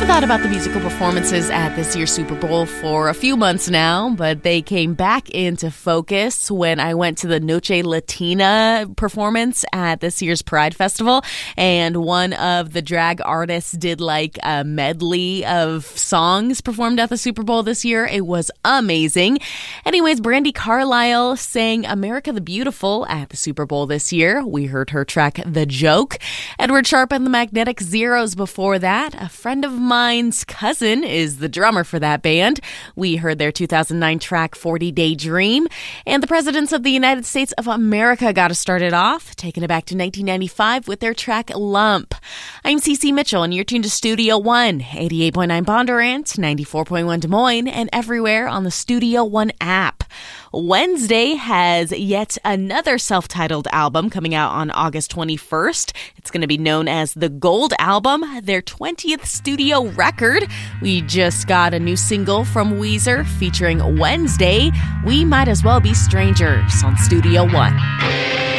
haven't thought about the musical performances at this year's Super Bowl for a few months now, but they came back into focus when I went to the Noche Latina performance at this year's Pride Festival, and one of the drag artists did like a medley of songs performed at the Super Bowl this year. It was amazing. Anyways, Brandi Carlile sang America the Beautiful at the Super Bowl this year. We heard her track The Joke. Edward Sharpe and the Magnetic Zeros before that. A friend of mine's cousin is the drummer for that band. We heard their 2009 track 40 Day Dream. And the presidents of the United States of America got us started off, taking it back to 1995 with their track Lump. I'm Cece Mitchell, and you're tuned to Studio One, 88.9 Bondurant, 94.1 Des Moines, and everywhere on the Studio One app. Wednesday has yet another self-titled album coming out on August 21st. It's going to be known as the Gold Album, their 20th studio record. We just got a new single from Weezer featuring Wednesday, We Might As Well Be Strangers on Studio One.